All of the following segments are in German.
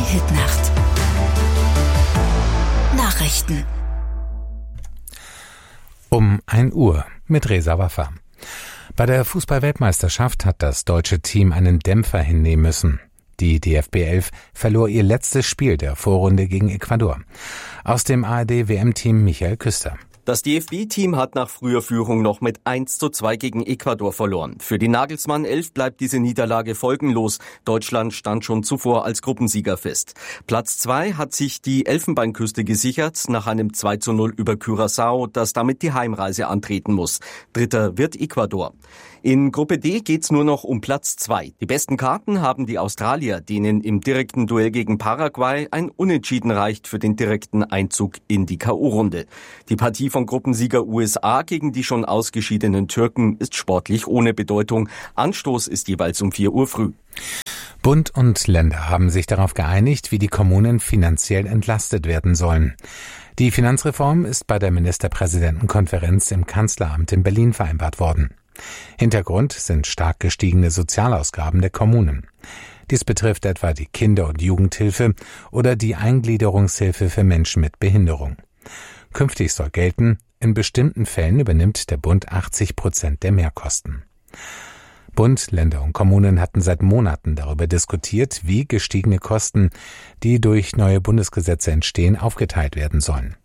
Hitnacht. Nachrichten. Um 1 Uhr mit Reza Waffa. Bei der Fußball-Weltmeisterschaft hat das deutsche Team einen Dämpfer hinnehmen müssen. Die DFB 11 verlor ihr letztes Spiel der Vorrunde gegen Ecuador. Aus dem ARD-WM-Team Michael Küster. Das DFB-Team hat nach früher Führung noch mit 1:2 gegen Ecuador verloren. Für die Nagelsmann 11 bleibt diese Niederlage folgenlos. Deutschland stand schon zuvor als Gruppensieger fest. Platz 2 hat sich die Elfenbeinküste gesichert nach einem 2:0 über Curaçao, das damit die Heimreise antreten muss. Dritter wird Ecuador. In Gruppe D geht's nur noch um Platz 2. Die besten Karten haben die Australier, denen im direkten Duell gegen Paraguay ein Unentschieden reicht für den direkten Einzug in die K.O.-Runde. Die Partie von Gruppensieger USA gegen die schon ausgeschiedenen Türken ist sportlich ohne Bedeutung. Anstoß ist jeweils um 4 Uhr früh. Bund und Länder haben sich darauf geeinigt, wie die Kommunen finanziell entlastet werden sollen. Die Finanzreform ist bei der Ministerpräsidentenkonferenz im Kanzleramt in Berlin vereinbart worden. Hintergrund sind stark gestiegene Sozialausgaben der Kommunen. Dies betrifft etwa die Kinder- und Jugendhilfe oder die Eingliederungshilfe für Menschen mit Behinderung. Künftig soll gelten, in bestimmten Fällen übernimmt der Bund 80% der Mehrkosten. Bund, Länder und Kommunen hatten seit Monaten darüber diskutiert, wie gestiegene Kosten, die durch neue Bundesgesetze entstehen, aufgeteilt werden sollen.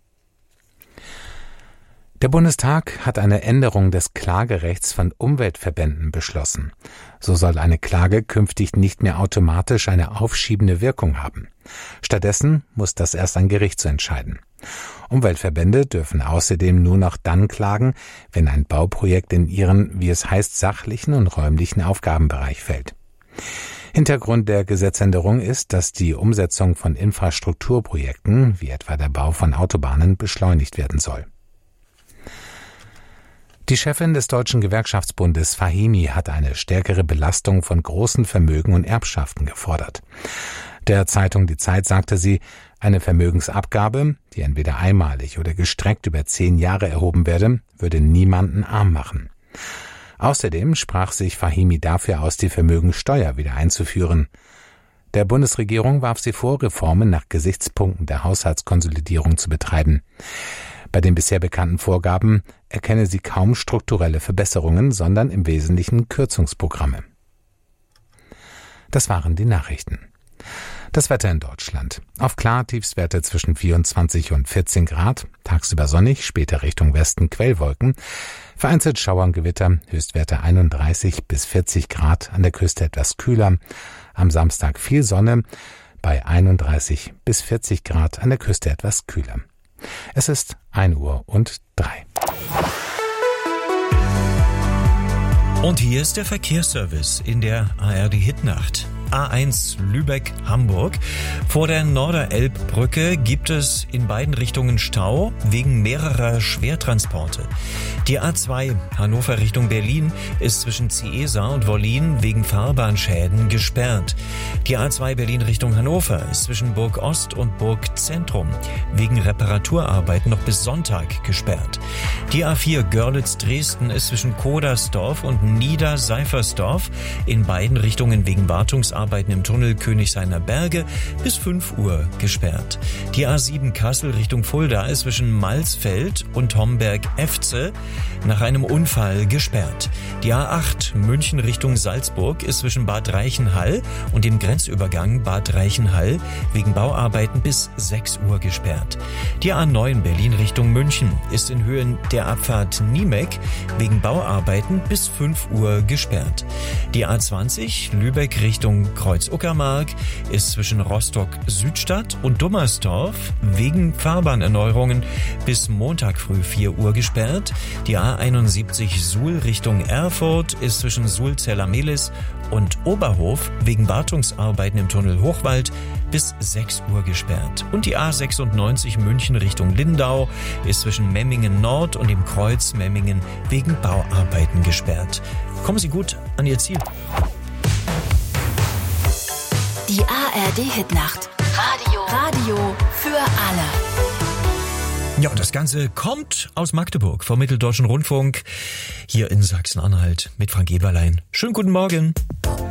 Der Bundestag hat eine Änderung des Klagerechts von Umweltverbänden beschlossen. So soll eine Klage künftig nicht mehr automatisch eine aufschiebende Wirkung haben. Stattdessen muss das erst ein Gericht so entscheiden. Umweltverbände dürfen außerdem nur noch dann klagen, wenn ein Bauprojekt in ihren, wie es heißt, sachlichen und räumlichen Aufgabenbereich fällt. Hintergrund der Gesetzänderung ist, dass die Umsetzung von Infrastrukturprojekten, wie etwa der Bau von Autobahnen, beschleunigt werden soll. Die Chefin des Deutschen Gewerkschaftsbundes Fahimi hat eine stärkere Belastung von großen Vermögen und Erbschaften gefordert. Der Zeitung Die Zeit sagte sie, eine Vermögensabgabe, die entweder einmalig oder gestreckt über 10 Jahre erhoben werde, würde niemanden arm machen. Außerdem sprach sich Fahimi dafür aus, die Vermögensteuer wieder einzuführen. Der Bundesregierung warf sie vor, Reformen nach Gesichtspunkten der Haushaltskonsolidierung zu betreiben. Bei den bisher bekannten Vorgaben erkenne sie kaum strukturelle Verbesserungen, sondern im Wesentlichen Kürzungsprogramme. Das waren die Nachrichten. Das Wetter in Deutschland. Auf klar, Tiefstwerte zwischen 24 und 14 Grad, tagsüber sonnig, später Richtung Westen Quellwolken, vereinzelt Schauer und Gewitter, Höchstwerte 31 bis 40 Grad, an der Küste etwas kühler, am Samstag viel Sonne, bei 31 bis 40 Grad, an der Küste etwas kühler. Es ist 1:03 Uhr. Und hier ist der Verkehrsservice in der ARD Hitnacht. A1 Lübeck-Hamburg. Vor der Norderelbbrücke gibt es in beiden Richtungen Stau wegen mehrerer Schwertransporte. Die A2 Hannover Richtung Berlin ist zwischen Ciesa und Wollin wegen Fahrbahnschäden gesperrt. Die A2 Berlin Richtung Hannover ist zwischen Burg Ost und Burg Zentrum wegen Reparaturarbeiten noch bis Sonntag gesperrt. Die A4 Görlitz-Dresden ist zwischen Kodersdorf und Niederseifersdorf in beiden Richtungen wegen Wartungsarbeiten im Tunnel Königshainer Berge bis 5 Uhr gesperrt. Die A7 Kassel Richtung Fulda ist zwischen Malsfeld und Homberg-Efze nach einem Unfall gesperrt. Die A8 München Richtung Salzburg ist zwischen Bad Reichenhall und dem Grenzübergang Bad Reichenhall wegen Bauarbeiten bis 6 Uhr gesperrt. Die A9 Berlin Richtung München ist in Höhe der Abfahrt Niemek wegen Bauarbeiten bis 5 Uhr gesperrt. Die A20 Lübeck Richtung Kreuz-Uckermark ist zwischen Rostock-Südstadt und Dummersdorf wegen Fahrbahnerneuerungen bis Montag früh 4 Uhr gesperrt. Die A71 Suhl Richtung Erfurt ist zwischen Suhl-Zella-Mehlis und Oberhof wegen Wartungsarbeiten im Tunnel Hochwald bis 6 Uhr gesperrt. Und die A96 München Richtung Lindau ist zwischen Memmingen Nord und dem Kreuz Memmingen wegen Bauarbeiten gesperrt. Kommen Sie gut an Ihr Ziel. Die ARD Hitnacht. Radio für alle. Ja, und das Ganze kommt aus Magdeburg vom Mitteldeutschen Rundfunk hier in Sachsen-Anhalt mit Frank Eberlein. Schönen guten Morgen.